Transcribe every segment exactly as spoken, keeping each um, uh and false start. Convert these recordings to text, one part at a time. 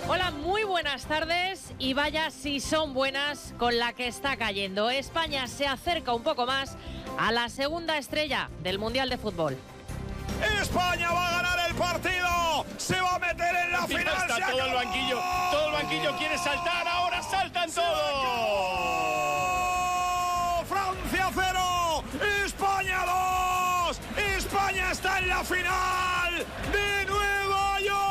Hola, muy buenas tardes y vaya si son buenas con la que está cayendo. España se acerca un poco más a la segunda estrella del Mundial de Fútbol. España va a ganar el partido, se va a meter en la final. Está todo el banquillo, todo el banquillo quiere saltar, ahora saltan todos. Francia cero, España dos, España está en la final de Nueva York.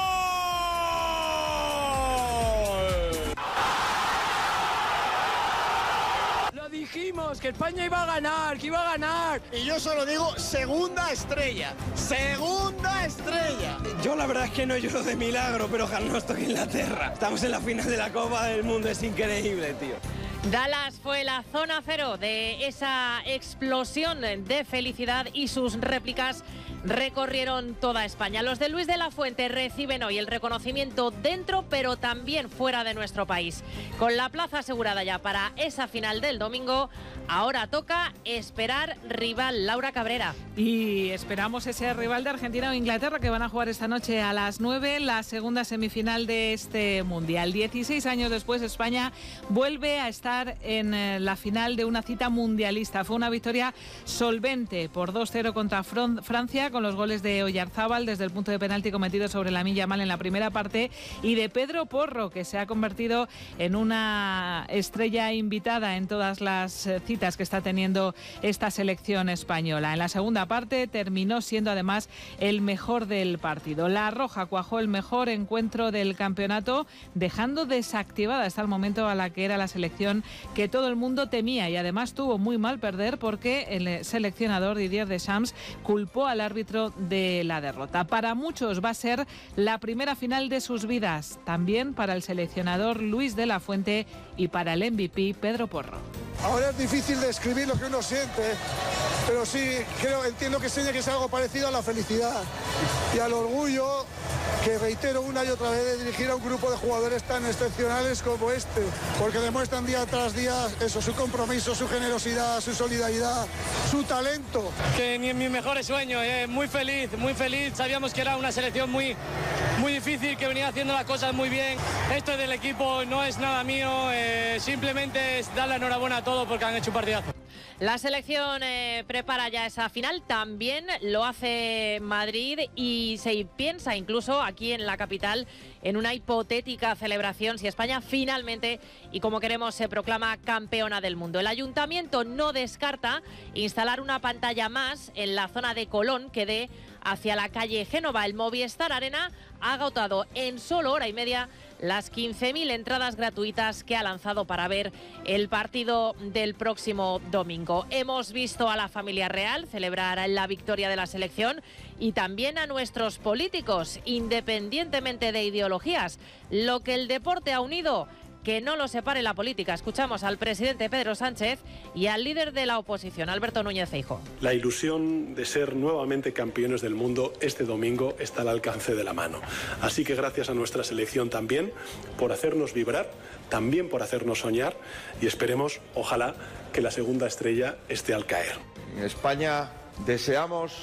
Dijimos que España iba a ganar, que iba a ganar. Y yo solo digo segunda estrella, segunda estrella. Yo la verdad es que no lloro de milagro, pero ojalá no estoy en Inglaterra. Estamos en la final de la Copa del Mundo, es increíble, tío. Dallas fue la zona cero de esa explosión de felicidad y sus réplicas recorrieron toda España. Los de Luis de la Fuente reciben hoy el reconocimiento dentro, pero también fuera de nuestro país. Con la plaza asegurada ya para esa final del domingo, ahora toca esperar rival. Laura Cabrera. Y esperamos ese rival de Argentina o Inglaterra que van a jugar esta noche a las nueve, la segunda semifinal de este Mundial. dieciséis años después, España vuelve a estar en la final de una cita mundialista. Fue una victoria solvente por dos cero contra Francia, con los goles de Oyarzábal desde el punto de penalti cometido sobre Lamine Yamal en la primera parte y de Pedro Porro, que se ha convertido en una estrella invitada en todas las citas que está teniendo esta selección española. En la segunda parte terminó siendo además el mejor del partido. La Roja cuajó el mejor encuentro del campeonato, dejando desactivada hasta el momento a la que era la selección que todo el mundo temía, y además tuvo muy mal perder porque el seleccionador Didier Deschamps culpó al árbitro de la derrota. Para muchos va a ser la primera final de sus vidas, también para el seleccionador Luis de la Fuente y para el M V P Pedro Porro. Ahora es difícil describir lo que uno siente, pero sí creo, entiendo que seña que es algo parecido a la felicidad y al orgullo, que reitero una y otra vez, de dirigir a un grupo de jugadores tan excepcionales como este, porque demuestran día tras día eso, su compromiso, su generosidad, su solidaridad, su talento. Que ni en mis mejores sueños, eh, muy feliz, muy feliz. Sabíamos que era una selección muy, muy difícil, que venía haciendo las cosas muy bien. Esto del equipo no es nada mío, eh, simplemente es dar la enhorabuena a todos porque han hecho un partidazo. La selección eh, prepara ya esa final, también lo hace Madrid y se piensa incluso aquí en la capital en una hipotética celebración si España finalmente, y como queremos, se proclama campeona del mundo. El ayuntamiento no descarta instalar una pantalla más en la zona de Colón que dé hacia la calle Génova. El Movistar Arena ha agotado en solo hora y media las quince mil entradas gratuitas que ha lanzado para ver el partido del próximo domingo. Hemos visto a la familia real celebrar la victoria de la selección y también a nuestros políticos, independientemente de ideologías. Lo que el deporte ha unido, que no lo separe la política. Escuchamos al presidente Pedro Sánchez y al líder de la oposición, Alberto Núñez Feijóo. La ilusión de ser nuevamente campeones del mundo este domingo está al alcance de la mano. Así que gracias a nuestra selección también por hacernos vibrar, también por hacernos soñar, y esperemos, ojalá, que la segunda estrella esté al caer. En España deseamos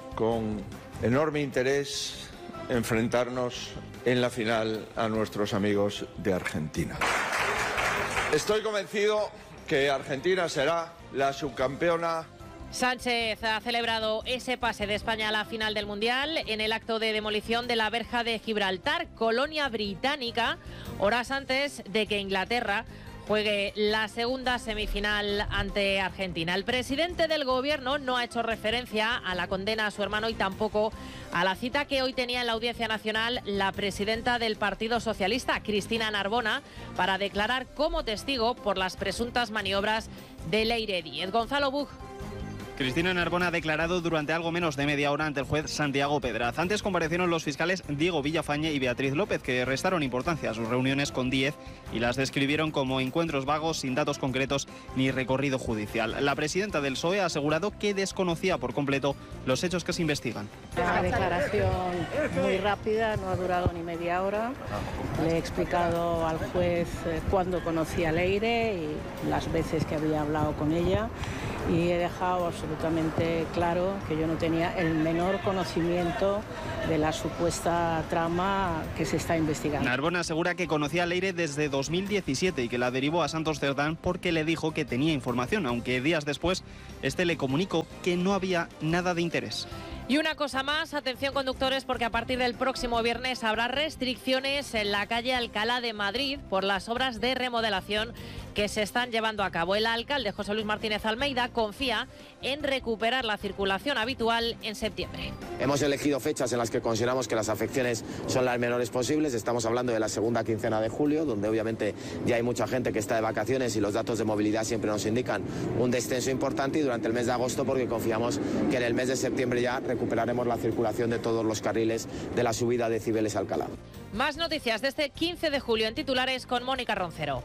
con enorme interés enfrentarnos en la final a nuestros amigos de Argentina. Estoy convencido que Argentina será la subcampeona. Sánchez ha celebrado ese pase de España a la final del Mundial en el acto de demolición de la verja de Gibraltar, colonia británica, horas antes de que Inglaterra juegue la segunda semifinal ante Argentina. El presidente del gobierno no ha hecho referencia a la condena a su hermano y tampoco a la cita que hoy tenía en la Audiencia Nacional la presidenta del Partido Socialista, Cristina Narbona, para declarar como testigo por las presuntas maniobras de Leire Díez. Gonzalo Bug. Cristina Narbona ha declarado durante algo menos de media hora ante el juez Santiago Pedraz. Antes comparecieron los fiscales Diego Villafañe y Beatriz López, que restaron importancia a sus reuniones con Díez y las describieron como encuentros vagos, sin datos concretos ni recorrido judicial. La presidenta del P S O E ha asegurado que desconocía por completo los hechos que se investigan. Una declaración muy rápida, no ha durado ni media hora. Le he explicado al juez cuándo conocía a Leire y las veces que había hablado con ella. y he dejado absolutamente claro que yo no tenía el menor conocimiento de la supuesta trama que se está investigando. Narbona asegura que conocía a Leire desde dos mil diecisiete y que la derivó a Santos Cerdán porque le dijo que tenía información, aunque días después este le comunicó que no había nada de interés. Y una cosa más, atención conductores, porque a partir del próximo viernes habrá restricciones en la calle Alcalá de Madrid por las obras de remodelación que se están llevando a cabo. El alcalde José Luis Martínez Almeida confía en recuperar la circulación habitual en septiembre. Hemos elegido fechas en las que consideramos que las afecciones son las menores posibles. Estamos hablando de la segunda quincena de julio, donde obviamente ya hay mucha gente que está de vacaciones y los datos de movilidad siempre nos indican un descenso importante, y durante el mes de agosto, porque confiamos que en el mes de septiembre ya recuperaremos la circulación de todos los carriles de la subida de Cibeles a Alcalá. Más noticias de este quince de julio en titulares con Mónica Roncero.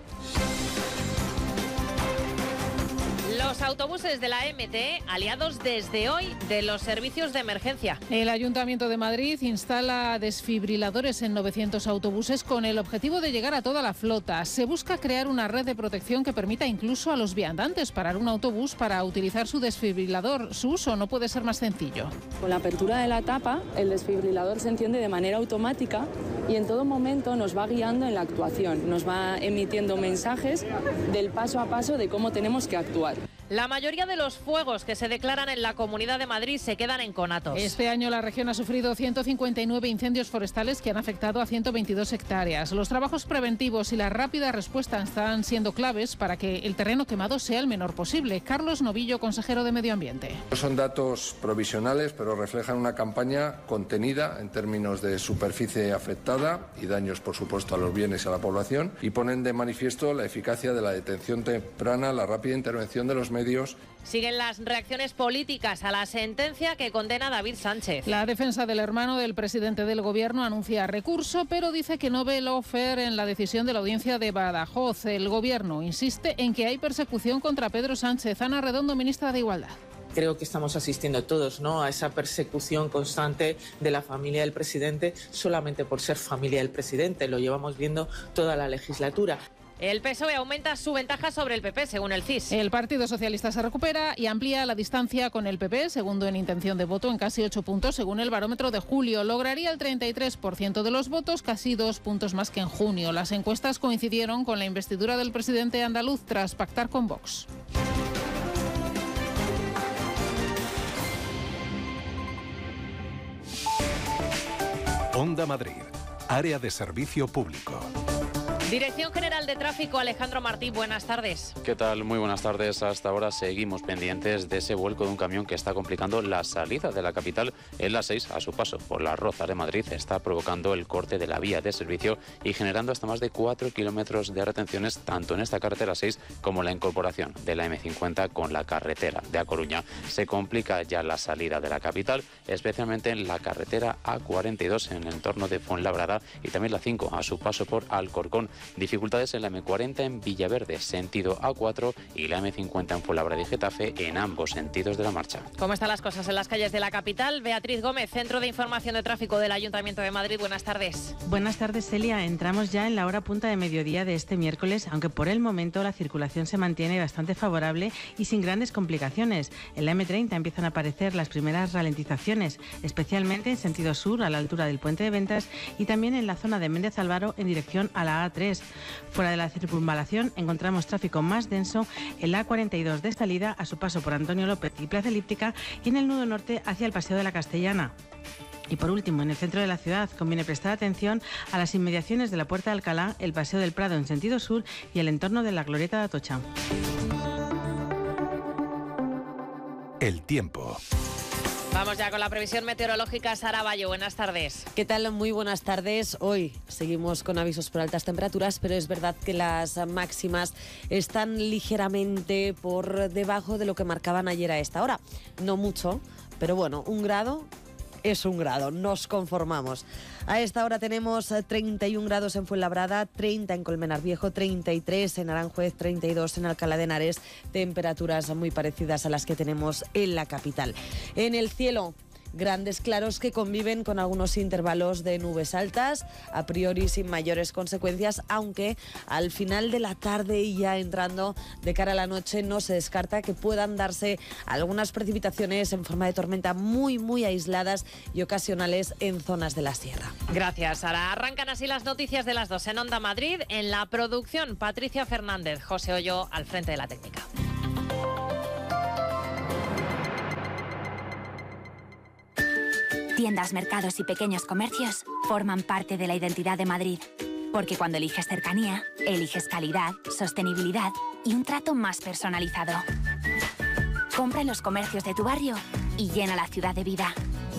Los autobuses de la M T, aliados desde hoy de los servicios de emergencia. El Ayuntamiento de Madrid instala desfibriladores en novecientos autobuses con el objetivo de llegar a toda la flota. Se busca crear una red de protección que permita incluso a los viandantes parar un autobús para utilizar su desfibrilador. Su uso no puede ser más sencillo. Con la apertura de la tapa, el desfibrilador se enciende de manera automática y en todo momento nos va guiando en la actuación. Nos va emitiendo mensajes del paso a paso de cómo tenemos que actuar. La mayoría de los fuegos que se declaran en la Comunidad de Madrid se quedan en conatos. Este año la región ha sufrido ciento cincuenta y nueve incendios forestales que han afectado a ciento veintidós hectáreas. Los trabajos preventivos y la rápida respuesta están siendo claves para que el terreno quemado sea el menor posible. Carlos Novillo, consejero de Medio Ambiente. Son datos provisionales, pero reflejan una campaña contenida en términos de superficie afectada y daños, por supuesto, a los bienes y a la población, y ponen de manifiesto la eficacia de la detención temprana, la rápida intervención de los medios. Siguen las reacciones políticas a la sentencia que condena a David Sánchez. La defensa del hermano del presidente del Gobierno anuncia recurso, pero dice que no ve lawfare en la decisión de la audiencia de Badajoz. El Gobierno insiste en que hay persecución contra Pedro Sánchez. Ana Redondo, ministra de Igualdad. Creo que estamos asistiendo todos, ¿no?, a esa persecución constante de la familia del presidente solamente por ser familia del presidente. Lo llevamos viendo toda la legislatura. El P S O E aumenta su ventaja sobre el P P, según el C I S. El Partido Socialista se recupera y amplía la distancia con el P P, segundo en intención de voto, en casi ocho puntos, según el barómetro de julio. Lograría el treinta y tres por ciento de los votos, casi dos puntos más que en junio. Las encuestas coincidieron con la investidura del presidente andaluz tras pactar con Vox. Onda Madrid, área de servicio público. Dirección General de Tráfico, Alejandro Martí, buenas tardes. ¿Qué tal? Muy buenas tardes. Hasta ahora seguimos pendientes de ese vuelco de un camión que está complicando la salida de la capital en la seis a su paso por la Rozas de Madrid. Está provocando el corte de la vía de servicio y generando hasta más de cuatro kilómetros de retenciones tanto en esta carretera seis como la incorporación de la eme cincuenta con la carretera de A Coruña. Se complica ya la salida de la capital, especialmente en la carretera A cuarenta y dos en el entorno de Fuenlabrada y también la cinco a su paso por Alcorcón. Dificultades en la eme cuarenta en Villaverde, sentido A cuatro, y la eme cincuenta en Fuenlabrada y Getafe en ambos sentidos de la marcha. ¿Cómo están las cosas en las calles de la capital? Beatriz Gómez, Centro de Información de Tráfico del Ayuntamiento de Madrid. Buenas tardes. Buenas tardes, Celia. Entramos ya en la hora punta de mediodía de este miércoles, aunque por el momento la circulación se mantiene bastante favorable y sin grandes complicaciones. En la eme treinta empiezan a aparecer las primeras ralentizaciones, especialmente en sentido sur, a la altura del Puente de Ventas, y también en la zona de Méndez Álvaro en dirección a la A tres. Fuera de la circunvalación encontramos tráfico más denso en la A cuarenta y dos de salida a su paso por Antonio López y Plaza Elíptica y en el nudo norte hacia el Paseo de la Castellana. Y por último, en el centro de la ciudad conviene prestar atención a las inmediaciones de la Puerta de Alcalá, el Paseo del Prado en sentido sur y el entorno de la Glorieta de Atocha. El tiempo. Vamos ya con la previsión meteorológica. Sara Bayo, buenas tardes. ¿Qué tal? Muy buenas tardes. Hoy seguimos con avisos por altas temperaturas, pero es verdad que las máximas están ligeramente por debajo de lo que marcaban ayer a esta hora. No mucho, pero bueno, un grado es un grado, nos conformamos. A esta hora tenemos treinta y un grados en Fuenlabrada, treinta en Colmenar Viejo, treinta y tres en Aranjuez, treinta y dos en Alcalá de Henares, temperaturas muy parecidas a las que tenemos en la capital. En el cielo, grandes claros que conviven con algunos intervalos de nubes altas, a priori sin mayores consecuencias, aunque al final de la tarde y ya entrando de cara a la noche no se descarta que puedan darse algunas precipitaciones en forma de tormenta muy, muy aisladas y ocasionales en zonas de la sierra. Gracias, Sara. Arrancan así las noticias de las dos en Onda Madrid. En la producción, Patricia Fernández, José Hoyo al frente de la técnica. Tiendas, mercados y pequeños comercios forman parte de la identidad de Madrid. Porque cuando eliges cercanía, eliges calidad, sostenibilidad y un trato más personalizado. Compra en los comercios de tu barrio y llena la ciudad de vida.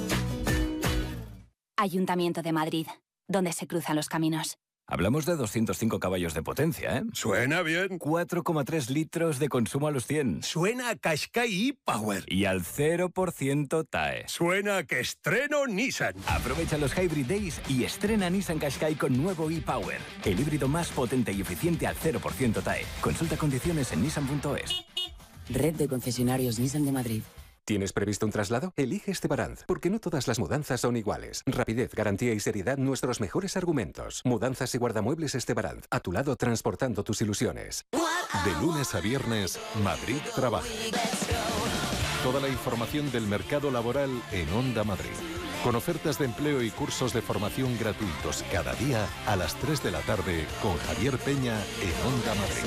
Ayuntamiento de Madrid, donde se cruzan los caminos. Hablamos de doscientos cinco caballos de potencia, ¿eh? Suena bien. cuatro coma tres litros de consumo a los cien. Suena a Qashqai e-Power. Y al cero por ciento T A E. Suena a que estreno Nissan. Aprovecha los Hybrid Days y estrena Nissan Qashqai con nuevo e-Power. El híbrido más potente y eficiente al cero por ciento T A E. Consulta condiciones en nissan punto es. Red de concesionarios Nissan de Madrid. ¿Tienes previsto un traslado? Elige Estebaranz, porque no todas las mudanzas son iguales. Rapidez, garantía y seriedad, nuestros mejores argumentos. Mudanzas y guardamuebles Estebaranz, a tu lado transportando tus ilusiones. De lunes a viernes, Madrid trabaja. Toda la información del mercado laboral en Onda Madrid. Con ofertas de empleo y cursos de formación gratuitos cada día a las tres de la tarde con Javier Peña en Onda Madrid.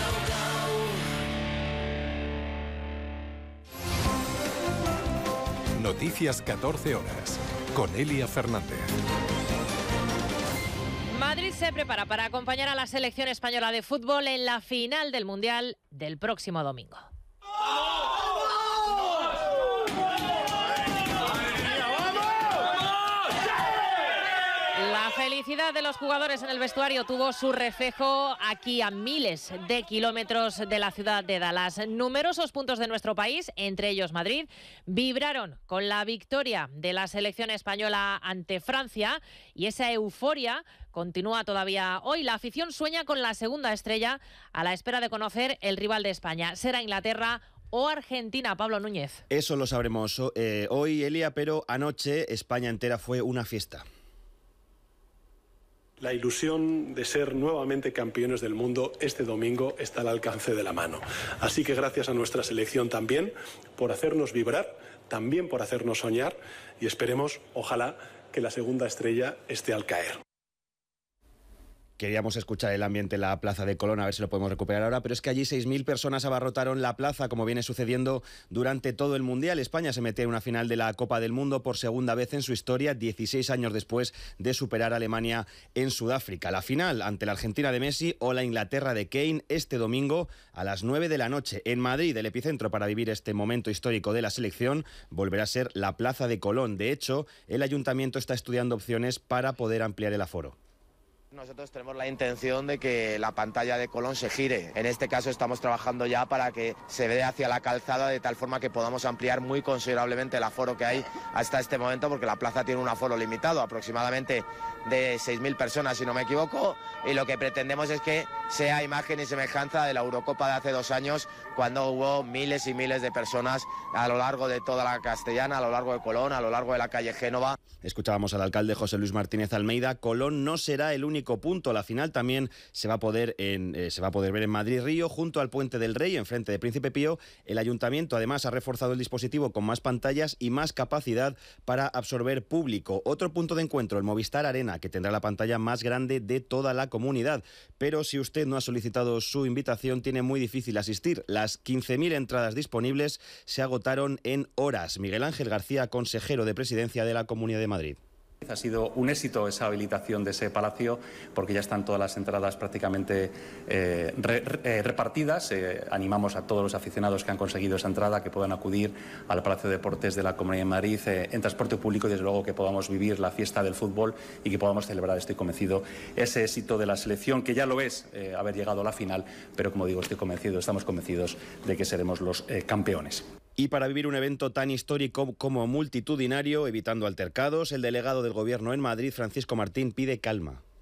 Noticias catorce horas, con Elia Fernández. Madrid se prepara para acompañar a la selección española de fútbol en la final del Mundial del próximo domingo. La felicidad de los jugadores en el vestuario tuvo su reflejo aquí a miles de kilómetros de la ciudad de Dallas. Numerosos puntos de nuestro país, entre ellos Madrid, vibraron con la victoria de la selección española ante Francia y esa euforia continúa todavía hoy. La afición sueña con la segunda estrella a la espera de conocer el rival de España. ¿Será Inglaterra o Argentina? Pablo Núñez. Eso lo sabremos eh, hoy, Elia, pero anoche España entera fue una fiesta. La ilusión de ser nuevamente campeones del mundo este domingo está al alcance de la mano. Así que gracias a nuestra selección también por hacernos vibrar, también por hacernos soñar y esperemos, ojalá, que la segunda estrella esté al caer. Queríamos escuchar el ambiente en la plaza de Colón, a ver si lo podemos recuperar ahora, pero es que allí seis mil personas abarrotaron la plaza, como viene sucediendo durante todo el Mundial. España se mete en una final de la Copa del Mundo por segunda vez en su historia, dieciséis años después de superar a Alemania en Sudáfrica. La final ante la Argentina de Messi o la Inglaterra de Kane este domingo a las nueve de la noche. En Madrid, el epicentro para vivir este momento histórico de la selección volverá a ser la plaza de Colón. De hecho, el ayuntamiento está estudiando opciones para poder ampliar el aforo. Nosotros tenemos la intención de que la pantalla de Colón se gire. En este caso estamos trabajando ya para que se vea hacia la calzada de tal forma que podamos ampliar muy considerablemente el aforo que hay hasta este momento, porque la plaza tiene un aforo limitado, aproximadamente de seis mil personas, si no me equivoco, y lo que pretendemos es que sea imagen y semejanza de la Eurocopa de hace dos años, cuando hubo miles y miles de personas a lo largo de toda la Castellana, a lo largo de Colón, a lo largo de la calle Génova. Escuchábamos al alcalde José Luis Martínez Almeida. Colón no será el único punto. La final también se va a poder en, eh, se va a poder ver en Madrid-Río, junto al Puente del Rey, enfrente de Príncipe Pío. El ayuntamiento además ha reforzado el dispositivo con más pantallas y más capacidad para absorber público. Otro punto de encuentro, el Movistar Arena, que tendrá la pantalla más grande de toda la comunidad. Pero si usted no ha solicitado su invitación, tiene muy difícil asistir. Las quince mil entradas disponibles se agotaron en horas. Miguel Ángel García, consejero de Presidencia de la Comunidad de Madrid. Ha sido un éxito esa habilitación de ese palacio, porque ya están todas las entradas prácticamente eh, re, re, repartidas. Eh, animamos a todos los aficionados que han conseguido esa entrada que puedan acudir al Palacio de Deportes de la Comunidad de Madrid eh, en transporte público, y desde luego que podamos vivir la fiesta del fútbol y que podamos celebrar, estoy convencido, ese éxito de la selección, que ya lo es eh, haber llegado a la final, pero como digo, estoy convencido, estamos convencidos de que seremos los eh, campeones. Y para vivir un evento tan histórico como multitudinario, evitando altercados, el delegado del Gobierno en Madrid, Francisco Martín, pide calma.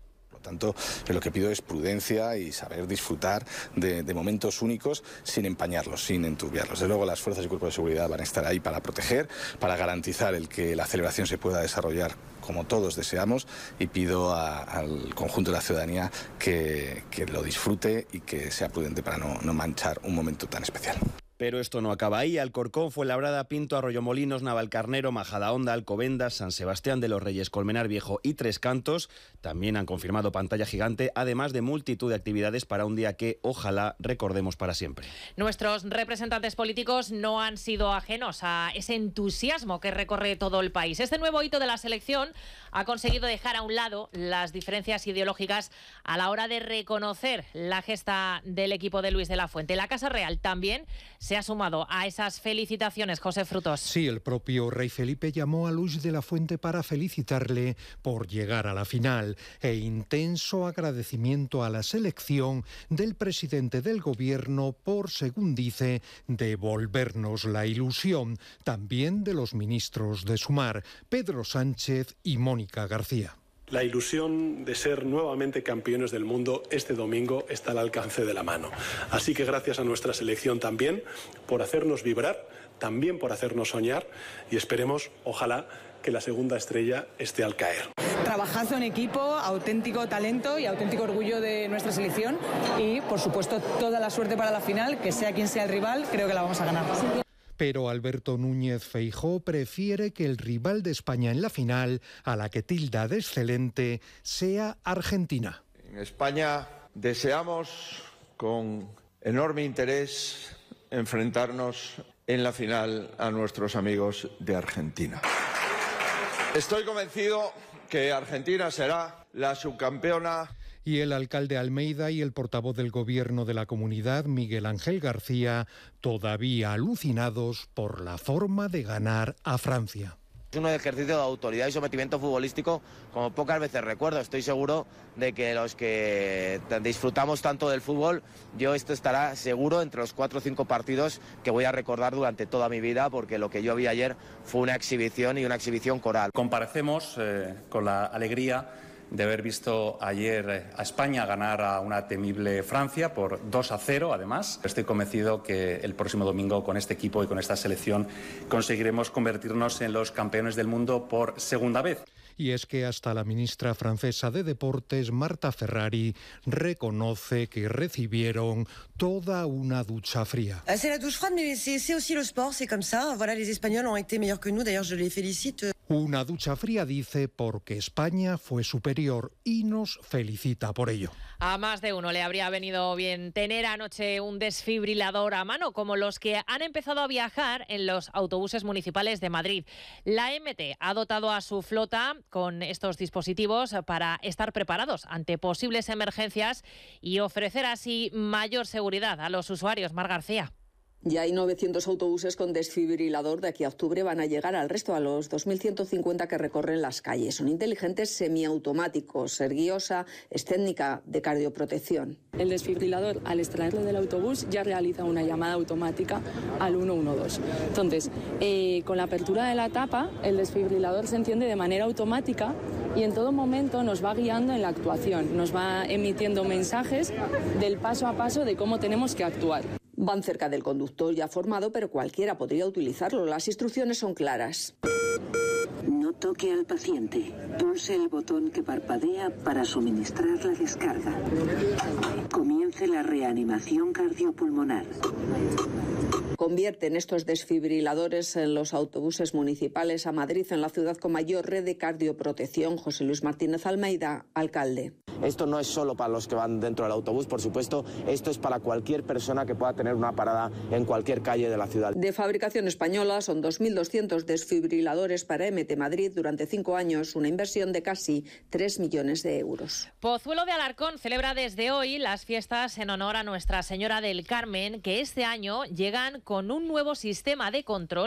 tanto, lo que pido es prudencia y saber disfrutar de, de momentos únicos sin empañarlos, sin enturbiarlos. Desde luego las fuerzas y cuerpos de seguridad van a estar ahí para proteger, para garantizar el que la celebración se pueda desarrollar como todos deseamos, y pido a, al conjunto de la ciudadanía que, que lo disfrute y que sea prudente para no, no manchar un momento tan especial. Pero esto no acaba ahí. Alcorcón, Fuenlabrada, Pinto, Arroyomolinos, Navalcarnero, Majadahonda, Alcobendas, San Sebastián de los Reyes, Colmenar Viejo y Tres Cantos también han confirmado pantalla gigante, además de multitud de actividades para un día que ojalá recordemos para siempre. Nuestros representantes políticos no han sido ajenos a ese entusiasmo que recorre todo el país. Este nuevo hito de la selección ha conseguido dejar a un lado las diferencias ideológicas a la hora de reconocer la gesta del equipo de Luis de la Fuente. La Casa Real también se ha sumado a esas felicitaciones, José Frutos. Sí, el propio rey Felipe llamó a Luis de la Fuente para felicitarle por llegar a la final e intenso agradecimiento a la selección del presidente del gobierno por, según dice, devolvernos la ilusión, también de los ministros de Sumar, Pedro Sánchez y Mónica García. La ilusión de ser nuevamente campeones del mundo este domingo está al alcance de la mano. Así que gracias a nuestra selección también por hacernos vibrar, también por hacernos soñar, y esperemos, ojalá, que la segunda estrella esté al caer. Trabajazo en equipo, auténtico talento y auténtico orgullo de nuestra selección, y por supuesto toda la suerte para la final, que sea quien sea el rival, creo que la vamos a ganar. Pero Alberto Núñez Feijóo prefiere que el rival de España en la final, a la que tilda de excelente, sea Argentina. En España deseamos con enorme interés enfrentarnos en la final a nuestros amigos de Argentina. Estoy convencido que Argentina será la subcampeona. Y el alcalde Almeida y el portavoz del gobierno de la comunidad, Miguel Ángel García, todavía alucinados por la forma de ganar a Francia. Es un ejercicio de autoridad y sometimiento futbolístico como pocas veces recuerdo. Estoy seguro de que los que disfrutamos tanto del fútbol, yo esto estará seguro entre los cuatro o cinco partidos que voy a recordar durante toda mi vida, porque lo que yo vi ayer fue una exhibición y una exhibición coral. Comparecemos eh, con la alegría de haber visto ayer a España ganar a una temible Francia por dos a cero, además. Estoy convencido que el próximo domingo, con este equipo y con esta selección, conseguiremos convertirnos en los campeones del mundo por segunda vez. Y es que hasta la ministra francesa de Deportes, Marta Ferrari, reconoce que recibieron toda una ducha fría. C'est la douche froide, mais c'est aussi le sport, c'est comme ça. Voilà, les Espagnols ont été meilleurs que nous, d'ailleurs je les félicite. Una ducha fría, dice, porque España fue superior y nos felicita por ello. A más de uno le habría venido bien tener anoche un desfibrilador a mano, como los que han empezado a viajar en los autobuses municipales de Madrid. La M T ha dotado a su flota con estos dispositivos para estar preparados ante posibles emergencias y ofrecer así mayor seguridad a los usuarios. Mar García. Ya hay novecientos autobuses con desfibrilador. De aquí a octubre van a llegar al resto, a los dos mil ciento cincuenta que recorren las calles. Son inteligentes, semiautomáticos. Serguiosa es técnica de cardioprotección. El desfibrilador, al extraerlo del autobús, ya realiza una llamada automática al uno uno dos. Entonces, eh, con la apertura de la tapa, el desfibrilador se enciende de manera automática y en todo momento nos va guiando en la actuación. Nos va emitiendo mensajes del paso a paso de cómo tenemos que actuar. Van cerca del conductor ya formado, pero cualquiera podría utilizarlo. Las instrucciones son claras. No toque al paciente. Pulse el botón que parpadea para suministrar la descarga. Comience la reanimación cardiopulmonar. Convierten estos desfibriladores en los autobuses municipales a Madrid, en la ciudad con mayor red de cardioprotección. José Luis Martínez Almeida, alcalde. Esto no es solo para los que van dentro del autobús, por supuesto, esto es para cualquier persona que pueda tener una parada en cualquier calle de la ciudad. De fabricación española, son dos mil doscientos desfibriladores para M T Madrid durante cinco años, una inversión de casi tres millones de euros. Pozuelo de Alarcón celebra desde hoy las fiestas en honor a Nuestra Señora del Carmen, que este año llegan con un nuevo sistema de control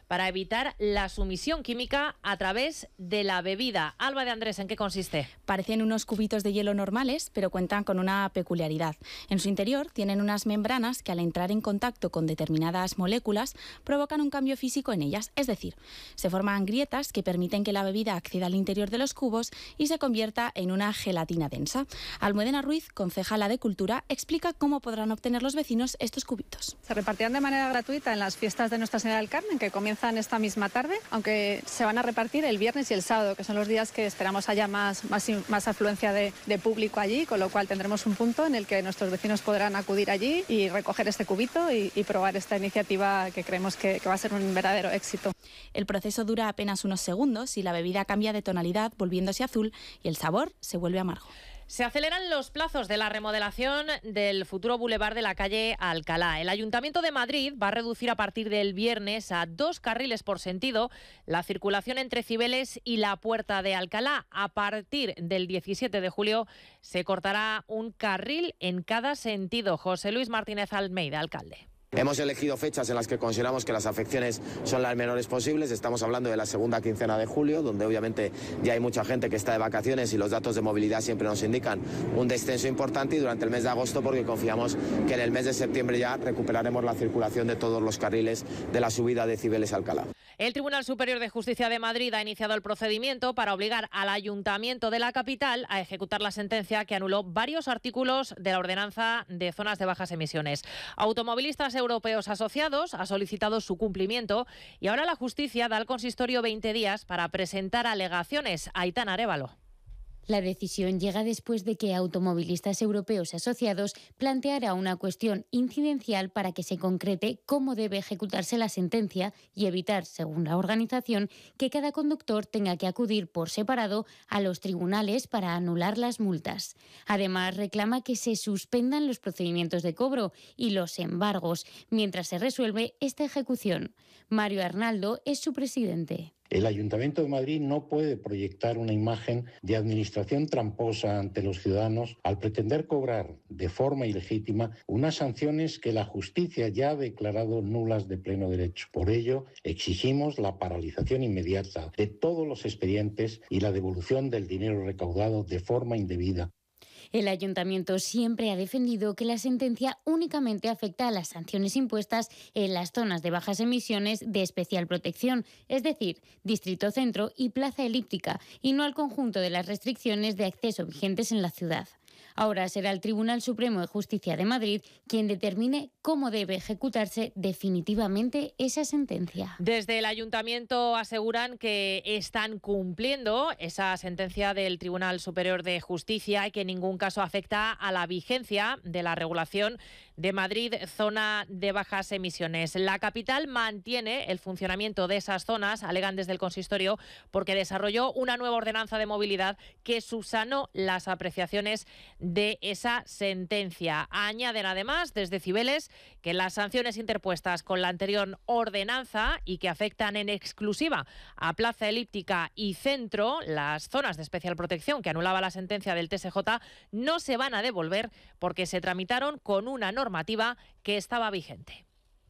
para evitar la sumisión química a través de la bebida. Alba de Andrés, ¿en qué consiste? Parecen unos cubitos de hielo normales, pero cuentan con una peculiaridad. En su interior tienen unas membranas que al entrar en contacto con determinadas moléculas provocan un cambio físico en ellas, es decir, se forman grietas que permiten que la bebida acceda al interior de los cubos y se convierta en una gelatina densa. Almudena Ruiz, concejala de Cultura, explica cómo podrán obtener los vecinos estos cubitos. Se repartirán de manera gratuita en las fiestas de Nuestra Señora del Carmen, que comienzan esta misma tarde, aunque se van a repartir el viernes y el sábado, que son los días que esperamos haya más, más, más afluencia de, de público allí, con lo cual tendremos un punto en el que nuestros vecinos podrán acudir allí y recoger este cubito y, y probar esta iniciativa que creemos que, que va a ser un verdadero éxito. El proceso dura apenas unos segundos y la bebida cambia de tonalidad, volviéndose azul, y el sabor se vuelve amargo. Se aceleran los plazos de la remodelación del futuro bulevar de la calle Alcalá. El Ayuntamiento de Madrid va a reducir a partir del viernes a dos carriles por sentido la circulación entre Cibeles y la Puerta de Alcalá. A partir del diecisiete de julio se cortará un carril en cada sentido. José Luis Martínez Almeida, alcalde. Hemos elegido fechas en las que consideramos que las afecciones son las menores posibles. Estamos hablando de la segunda quincena de julio, donde obviamente ya hay mucha gente que está de vacaciones y los datos de movilidad siempre nos indican un descenso importante, y durante el mes de agosto, porque confiamos que en el mes de septiembre ya recuperaremos la circulación de todos los carriles de la subida de Cibeles a Alcalá. El Tribunal Superior de Justicia de Madrid ha iniciado el procedimiento para obligar al Ayuntamiento de la capital a ejecutar la sentencia que anuló varios artículos de la ordenanza de zonas de bajas emisiones. Automovilistas europeos asociados ha solicitado su cumplimiento y ahora la justicia da al consistorio veinte días para presentar alegaciones. Aitana Arévalo. La decisión llega después de que Automovilistas Europeos Asociados planteara una cuestión incidencial para que se concrete cómo debe ejecutarse la sentencia y evitar, según la organización, que cada conductor tenga que acudir por separado a los tribunales para anular las multas. Además, reclama que se suspendan los procedimientos de cobro y los embargos mientras se resuelve esta ejecución. Mario Arnaldo es su presidente. El Ayuntamiento de Madrid no puede proyectar una imagen de administración tramposa ante los ciudadanos al pretender cobrar de forma ilegítima unas sanciones que la justicia ya ha declarado nulas de pleno derecho. Por ello, exigimos la paralización inmediata de todos los expedientes y la devolución del dinero recaudado de forma indebida. El Ayuntamiento siempre ha defendido que la sentencia únicamente afecta a las sanciones impuestas en las zonas de bajas emisiones de especial protección, es decir, Distrito Centro y Plaza Elíptica, y no al conjunto de las restricciones de acceso vigentes en la ciudad. Ahora será el Tribunal Supremo de Justicia de Madrid quien determine cómo debe ejecutarse definitivamente esa sentencia. Desde el Ayuntamiento aseguran que están cumpliendo esa sentencia del Tribunal Superior de Justicia y que en ningún caso afecta a la vigencia de la regulación de Madrid, zona de bajas emisiones. La capital mantiene el funcionamiento de esas zonas, alegan desde el consistorio, porque desarrolló una nueva ordenanza de movilidad que subsanó las apreciaciones de esa sentencia. Añaden además desde Cibeles que las sanciones interpuestas con la anterior ordenanza y que afectan en exclusiva a Plaza Elíptica y Centro, las zonas de especial protección que anulaba la sentencia del T S J, no se van a devolver porque se tramitaron con una normativa que estaba vigente.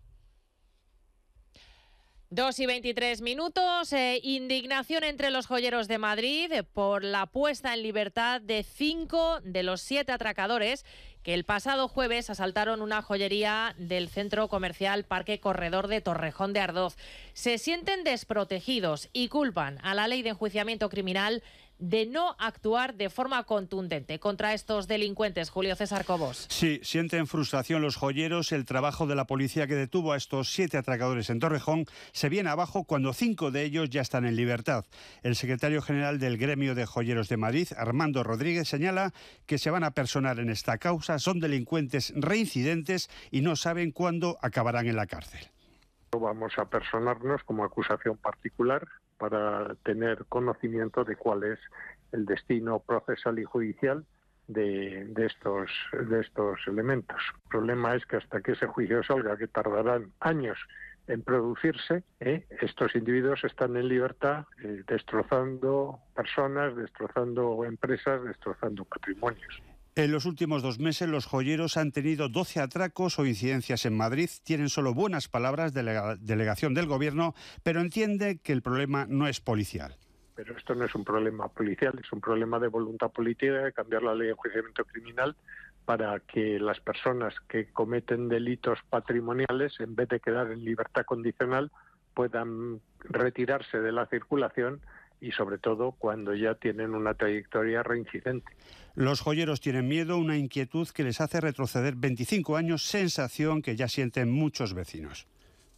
Dos y veintitrés minutos. Eh, indignación entre los joyeros de Madrid por la puesta en libertad de cinco de los siete atracadores que el pasado jueves asaltaron una joyería del centro comercial Parque Corredor de Torrejón de Ardoz. Se sienten desprotegidos y culpan a la ley de enjuiciamiento criminal de no actuar de forma contundente contra estos delincuentes. Julio César Cobos. Sí, sienten frustración los joyeros. El trabajo de la policía que detuvo a estos siete atracadores en Torrejón se viene abajo cuando cinco de ellos ya están en libertad. El secretario general del Gremio de Joyeros de Madrid, Armando Rodríguez, señala que se van a personar en esta causa, son delincuentes reincidentes y no saben cuándo acabarán en la cárcel. Vamos a personarnos como acusación particular para tener conocimiento de cuál es el destino procesal y judicial de, de, estos, de estos elementos. El problema es que hasta que ese juicio salga, que tardarán años en producirse, ¿eh? estos individuos están en libertad, eh, destrozando personas, destrozando empresas, destrozando patrimonios. En los últimos dos meses los joyeros han tenido doce atracos o incidencias en Madrid. Tienen solo buenas palabras de la delegación del Gobierno, pero entiende que el problema no es policial. Pero esto no es un problema policial, es un problema de voluntad política de cambiar la ley de enjuiciamiento criminal para que las personas que cometen delitos patrimoniales, en vez de quedar en libertad condicional, puedan retirarse de la circulación y, sobre todo, cuando ya tienen una trayectoria reincidente. Los joyeros tienen miedo, una inquietud que les hace retroceder veinticinco años, sensación que ya sienten muchos vecinos.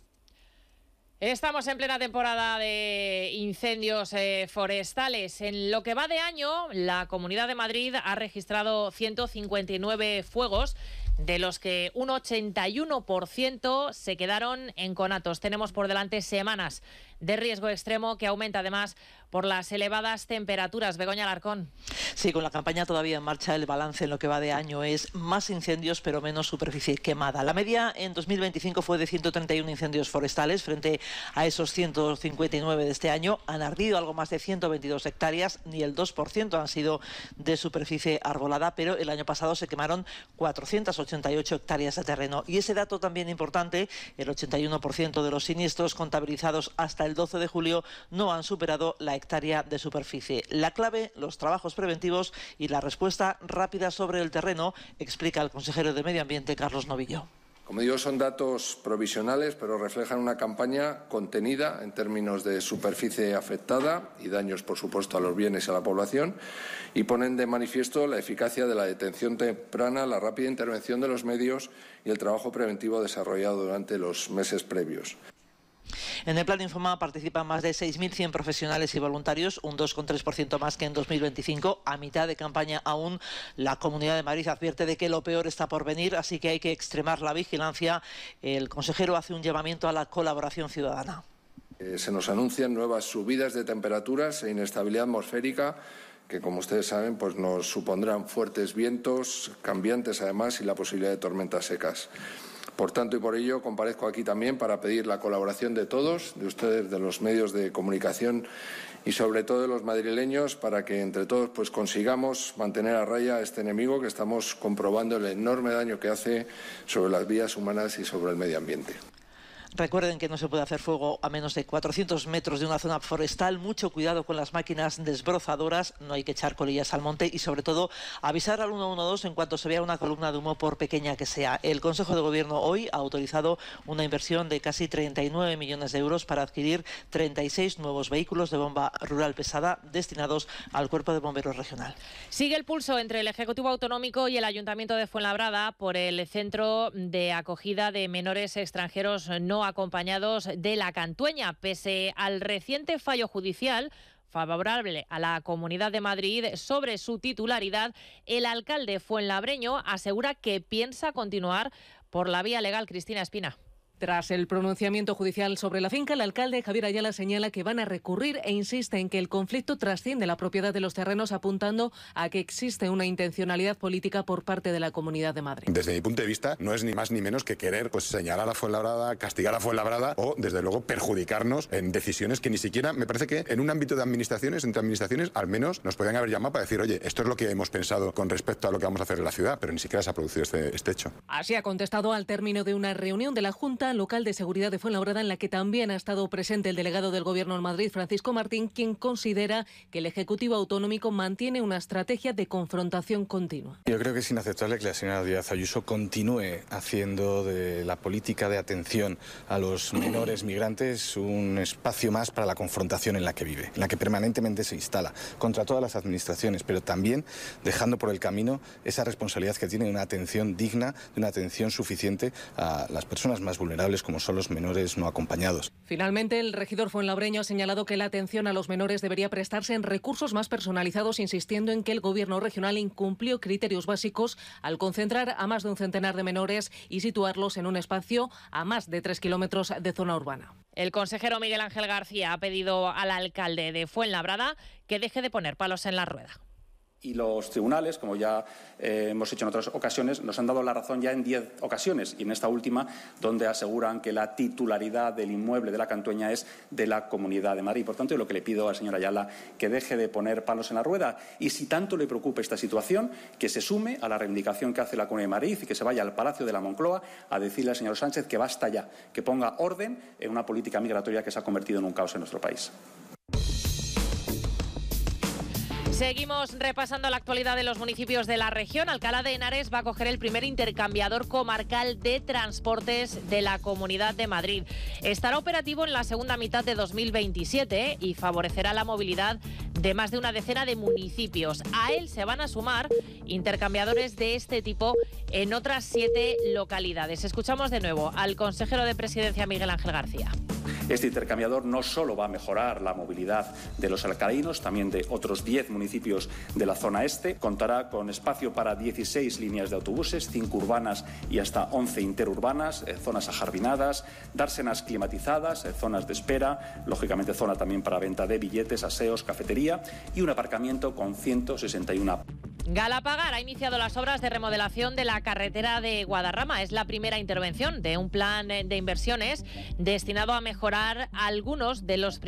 Estamos en plena temporada de incendios eh, forestales. En lo que va de año, la Comunidad de Madrid ha registrado ciento cincuenta y nueve fuegos, de los que un ochenta y uno por ciento se quedaron en conatos. Tenemos por delante semanas de riesgo extremo que aumenta además por las elevadas temperaturas. Begoña Alarcón. Sí, con la campaña todavía en marcha, el balance en lo que va de año es más incendios pero menos superficie quemada. La media en dos mil veinticinco fue de ciento treinta y uno incendios forestales frente a esos ciento cincuenta y nueve de este año. Han ardido algo más de ciento veintidós hectáreas, ni el dos por ciento han sido de superficie arbolada, pero el año pasado se quemaron cuatrocientas ochenta y ocho hectáreas de terreno. Y ese dato también importante, el ochenta y uno por ciento de los siniestros contabilizados hasta el doce de julio no han superado la hectárea de superficie. La clave, los trabajos preventivos y la respuesta rápida sobre el terreno, explica el consejero de Medio Ambiente, Carlos Novillo. Como digo, son datos provisionales, pero reflejan una campaña contenida en términos de superficie afectada y daños, por supuesto, a los bienes y a la población, y ponen de manifiesto la eficacia de la detención temprana, la rápida intervención de los medios y el trabajo preventivo desarrollado durante los meses previos. En el Plan Infoma participan más de seis mil cien profesionales y voluntarios, un dos coma tres por ciento más que en dos mil veinticinco. A mitad de campaña aún, la Comunidad de Madrid advierte de que lo peor está por venir, así que hay que extremar la vigilancia. El consejero hace un llamamiento a la colaboración ciudadana. Eh, se nos anuncian nuevas subidas de temperaturas e inestabilidad atmosférica que, como ustedes saben, pues nos supondrán fuertes vientos, cambiantes además, y la posibilidad de tormentas secas. Por tanto y por ello comparezco aquí también para pedir la colaboración de todos, de ustedes, de los medios de comunicación y sobre todo de los madrileños, para que entre todos pues consigamos mantener a raya a este enemigo que estamos comprobando el enorme daño que hace sobre las vidas humanas y sobre el medio ambiente. Recuerden que no se puede hacer fuego a menos de cuatrocientos metros de una zona forestal. Mucho cuidado con las máquinas desbrozadoras, no hay que echar colillas al monte y, sobre todo, avisar al uno uno dos en cuanto se vea una columna de humo, por pequeña que sea. El Consejo de Gobierno hoy ha autorizado una inversión de casi treinta y nueve millones de euros para adquirir treinta y seis nuevos vehículos de bomba rural pesada destinados al Cuerpo de Bomberos Regional. Sigue el pulso entre el Ejecutivo Autonómico y el Ayuntamiento de Fuenlabrada por el Centro de Acogida de Menores Extranjeros No acompañados de La Cantueña. Pese al reciente fallo judicial favorable a la Comunidad de Madrid sobre su titularidad, el alcalde fuenlabreño asegura que piensa continuar por la vía legal. Cristina Espina. Tras el pronunciamiento judicial sobre la finca, el alcalde Javier Ayala señala que van a recurrir e insiste en que el conflicto trasciende la propiedad de los terrenos, apuntando a que existe una intencionalidad política por parte de la Comunidad de Madrid. Desde mi punto de vista, no es ni más ni menos que querer pues, señalar a Fuenlabrada, castigar a Fuenlabrada o, desde luego, perjudicarnos en decisiones que ni siquiera, me parece que en un ámbito de administraciones, entre administraciones, al menos nos podrían haber llamado para decir, oye, esto es lo que hemos pensado con respecto a lo que vamos a hacer en la ciudad, pero ni siquiera se ha producido este, este hecho. Así ha contestado al término de una reunión de la Junta Local de Seguridad de Fuenlabrada, en la que también ha estado presente el delegado del Gobierno en Madrid, Francisco Martín, quien considera que el Ejecutivo Autonómico mantiene una estrategia de confrontación continua. Yo creo que es inaceptable que la señora Díaz Ayuso continúe haciendo de la política de atención a los menores migrantes un espacio más para la confrontación en la que vive, en la que permanentemente se instala contra todas las administraciones, pero también dejando por el camino esa responsabilidad que tiene de una atención digna, de una atención suficiente a las personas más vulnerables como son los menores no acompañados. Finalmente, el regidor fuenlabreño ha señalado que la atención a los menores debería prestarse en recursos más personalizados, insistiendo en que el Gobierno regional incumplió criterios básicos al concentrar a más de un centenar de menores y situarlos en un espacio a más de tres kilómetros de zona urbana. El consejero Miguel Ángel García ha pedido al alcalde de Fuenlabrada que deje de poner palos en la rueda. Y los tribunales, como ya eh, hemos hecho en otras ocasiones, nos han dado la razón ya en diez ocasiones, y en esta última, donde aseguran que la titularidad del inmueble de la Cantueña es de la Comunidad de Madrid. Por tanto, yo lo que le pido al señor Ayala que deje de poner palos en la rueda, y si tanto le preocupa esta situación, que se sume a la reivindicación que hace la Comunidad de Madrid y que se vaya al Palacio de la Moncloa a decirle al señor Sánchez que basta ya, que ponga orden en una política migratoria que se ha convertido en un caos en nuestro país. Seguimos repasando la actualidad de los municipios de la región. Alcalá de Henares va a coger el primer intercambiador comarcal de transportes de la Comunidad de Madrid. Estará operativo en la segunda mitad de dos mil veintisiete y favorecerá la movilidad de más de una decena de municipios. A él se van a sumar intercambiadores de este tipo en otras siete localidades. Escuchamos de nuevo al consejero de Presidencia, Miguel Ángel García. Este intercambiador no solo va a mejorar la movilidad de los alcalainos, también de otros diez municipios de la zona este. Contará con espacio para dieciséis líneas de autobuses, cinco urbanas y hasta once interurbanas, eh, zonas ajardinadas, dársenas climatizadas, eh, zonas de espera, lógicamente zona también para venta de billetes, aseos, cafetería y un aparcamiento con ciento sesenta y uno. Galapagar ha iniciado las obras de remodelación de la carretera de Guadarrama. Es la primera intervención de un plan de inversiones destinado a mejorar algunos de los